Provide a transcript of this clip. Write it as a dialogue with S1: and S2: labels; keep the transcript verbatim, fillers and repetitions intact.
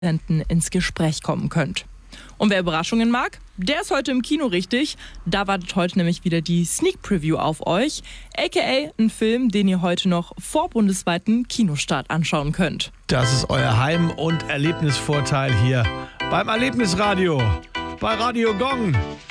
S1: ins Gespräch kommen könnt. Und wer Überraschungen mag, der ist heute im Kino richtig. Da wartet heute nämlich wieder die Sneak Preview auf euch, aka ein Film, den ihr heute noch vor bundesweiten Kinostart anschauen könnt.
S2: Das ist euer Heim- und Erlebnisvorteil hier beim Erlebnisradio, bei Radio Gong.